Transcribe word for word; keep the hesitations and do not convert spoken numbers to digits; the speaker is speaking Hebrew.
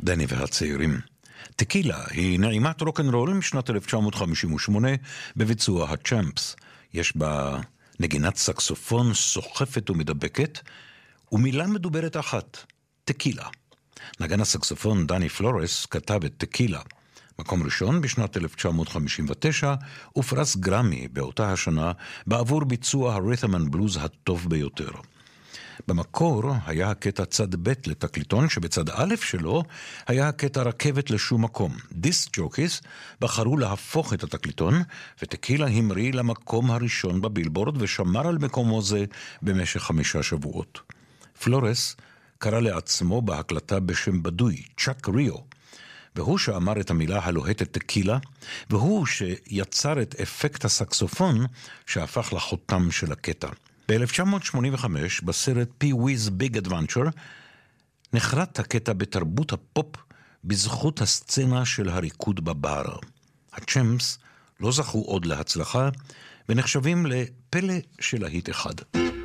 דני והצעירים. טקילה היא נעימת רוק'נ'רול משנת אלף תשע מאות חמישים ושמונה בביצוע הצ'אמפס. יש בה נגינת סקסופון סוחפת ומדבקת, ומילה מדוברת אחת, טקילה. נגן הסקסופון דני פלורס כתב את טקילה. מקום ראשון בשנת אלף תשע מאות חמישים ותשע, ופרס גרמי באותה השנה בעבור ביצוע הרית'ם אנד בלוז הטוב ביותר. במקור היה הקטע צד ב' לתקליטון, שבצד א' שלו היה הקטע רכבת לשום מקום. דיסק ג'וקיס בחרו להפוך את התקליטון, וטקילה המריא למקום הראשון בבילבורד ושמר על מקומו זה במשך חמישה שבועות. פלורס קרא לעצמו בהקלטה בשם בדוי, צ'אק ריו, והוא שאמר את המילה הלוהטת טקילה, והוא שיצר את אפקט הסקסופון שהפך לחותם של הקטע. ב-אלף תשע מאות שמונים וחמש, בסרט פי-ווי's Big Adventure, נחרט הקטע בתרבות הפופ בזכות הסצנה של הריקוד בבר. הצ'אמפס לא זכו עוד להצלחה, ונחשבים לפלא של להיט אחד.